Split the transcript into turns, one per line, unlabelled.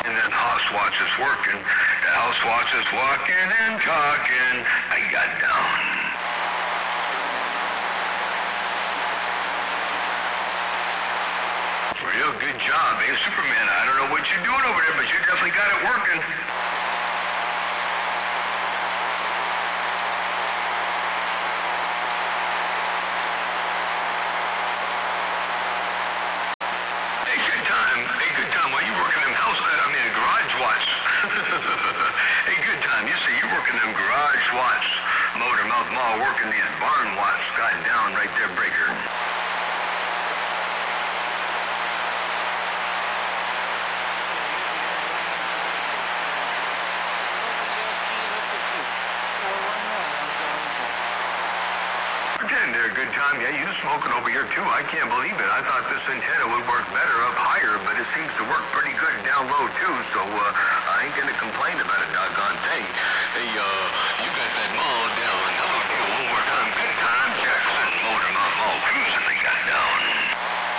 And that house watch is working. The house watch is walking and talking. I got down. Real good job, eh, Superman? I don't know what you're doing over there, but you definitely got it working. Hey, good time. Hey, good time. While you working them garage watch. Hey, good time. You see, you working them garage watch. Motor mouth mall working these barn watch. Got down right there, breaker. Pretend there, good time. Yeah, you smoking over here too. I can't believe it. I thought this antenna would work better up higher, but it seems to work pretty good down low too. So I ain't gonna complain about a doggone thing. Hey,